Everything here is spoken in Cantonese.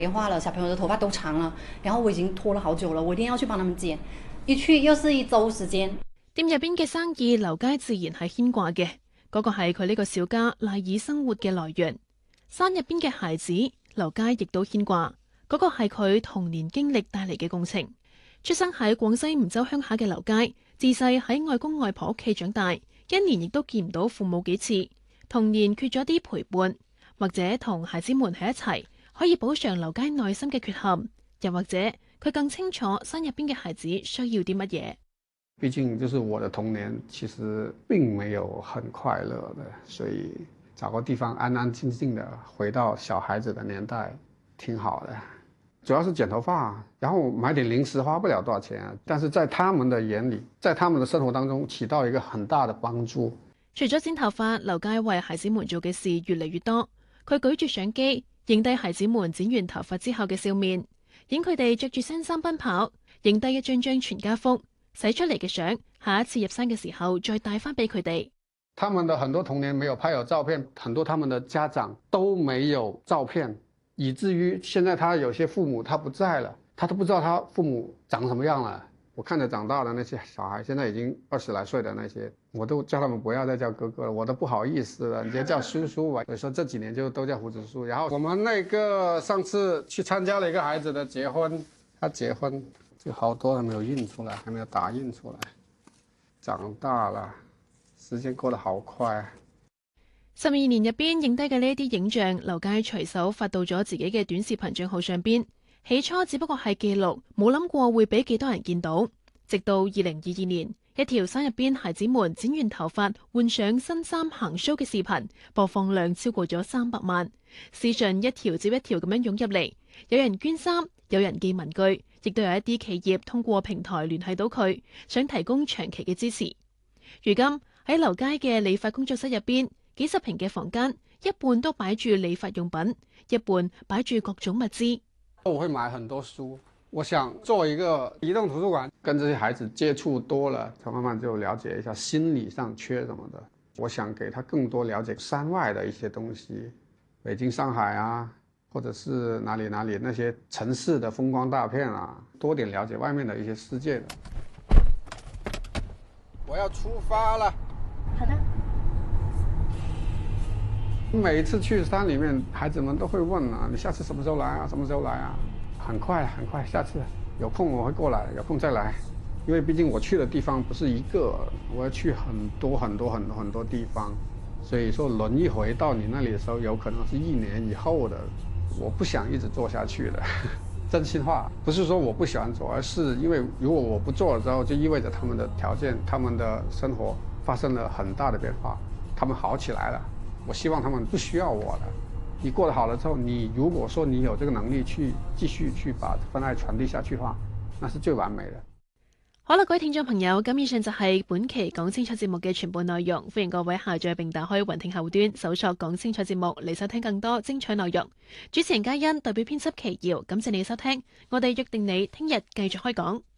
变化了，小朋友的头发都長了，然後我已經拖了好久了，我一定要去幫他們剪。一去又是1週時間。 店入邊嘅生意，劉佳自然係牽掛嘅。嗰個係佢呢個小家賴以生活嘅來源。山入邊嘅孩子，劉佳亦都牽掛。嗰個係佢童年經歷帶嚟嘅共情。出生喺廣西梧州鄉下嘅劉佳，自細喺外公外婆屋企長大，一年亦都見唔到父母幾次。童年缺咗啲陪伴，或者同孩子們喺一齊，可以補償劉佳內心嘅缺陷，又或者佢更清楚山入邊嘅孩子需要啲乜嘢。 畢竟就是我的童年其實並沒有很快樂的，所以找個地方安安靜靜的回到小孩子的年代挺好的。主要是剪頭髮，然後買點零食花不了多少錢，但是在他們的眼裡，在他們的生活當中起到一個很大的幫助。 除咗剪頭髮，劉佳為孩子們做嘅事越嚟越多。佢舉住相機影低孩子們剪完頭髮之後嘅笑面，影佢哋着住新衫奔跑，影低一張張全家福。洗出嚟嘅相，下一次入山嘅時候再帶翻俾佢哋。 他們的很多童年沒有拍有照片，很多他們的家長都沒有照片，以至於現在他有些父母他不在了，他都不知道他父母長什麼樣了。我看着長大的那些小孩，現在已經20來歲的那些，我都叫他們不要再叫哥哥了，我都不好意思了，你就叫叔叔吧。所以說這幾年就都叫胡子叔。然後我們那個上次去參加了一個孩子的結婚，他結婚就好多還沒有印出來，還沒有打印出來。長大了，時間過得好快。 12年入邊影低嘅呢一啲影像，劉佳隨手發到咗自己嘅短視頻賬號上邊。起初只不過係記錄，冇諗過會俾幾多人見到。直到2022年，一條山入邊孩子們剪完頭髮、換上新衫行 show 嘅視頻，播放量超過咗300萬。視訊一條接一條咁樣湧入嚟，有人捐衫，有人寄文具，亦都有一啲企業通過平台聯繫到佢，想提供長期嘅支持。如今喺劉佳嘅理髮工作室入邊，幾十平嘅房間，一半都擺住理髮用品，一半擺住各種物資。 我會買很多書，我想做一個移動圖書館，跟這些孩子接觸多了，他慢慢就了解一下心理上缺什麼的。我想給他更多了解山外的一些東西，北京、上海啊，或者是哪裡那些城市的風光大片啊，多點了解外面的一些世界的。我要出發了。 好的。 每一次去山裡面，孩子們都會問啊，你下次什麼時候來啊？什麼時候來啊？很快，下次有空我會過來，有空再來。因為畢竟我去的地方不是一個，我要去很多地方，所以說輪一回到你那裡的時候，有可能是1年以後的。我不想一直做下去的，真心話，不是說我不喜歡做，而是因為如果我不做了之後，就意味着他們的條件、他們的生活發生了很大的變化，他們好起來了。我希望他們不需要我的。你過得好了之後，你如果說你有這個能力去繼續去把份愛傳遞下去的話，那是最完美的。 好啦，各位聽眾朋友，咁以上就係本期講清楚節目嘅全部內容。歡迎各位下載並打開雲聽後端，搜索講清楚節目嚟收聽更多精彩內容。主持人嘉欣代表編輯奇瑤，感謝你收聽，我哋約定你聽日繼續開講。